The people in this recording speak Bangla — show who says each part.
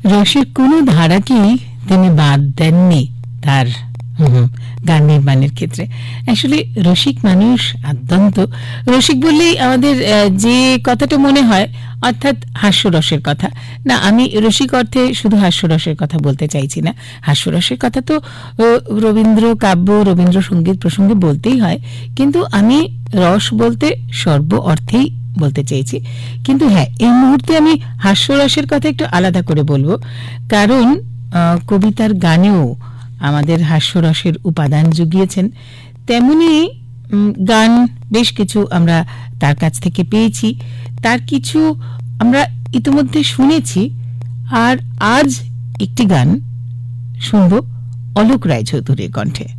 Speaker 1: রসের কোনো ধারাকেই তিনি বাদ দেননি তার গান নির্মাণের ক্ষেত্রে। আসলে রসিক মানুষ, অত্যন্ত রসিক বললেই আমাদের যে কথাটা মনে হয় অর্থাৎ হাস্যরসের কথা না। আমি রসিক অর্থে শুধু হাস্যরসের কথা বলতে চাইছি না। হাস্যরসের কথা তো রবীন্দ্র কাব্য, রবীন্দ্রসঙ্গীত প্রসঙ্গে বলতেই হয়, কিন্তু আমি রস বলতে সর্ব অর্থেই বলতে চেয়েছি। কিন্তু হ্যাঁ, এই মুহূর্তে আমি হাস্যরসের কথা একটু আলাদা করে বলবো, কারণ কবিতার গানেও আমাদের হাস্যরসের উপাদান জুগিয়েছেন। তেমনি গান বেশ কিছু আমরা তার কাছ থেকে পেয়েছি, তার কিছু আমরা ইতিমধ্যে শুনেছি, আর আজ একটি গান শুনব অলোক রায়চৌধুরীর কণ্ঠে।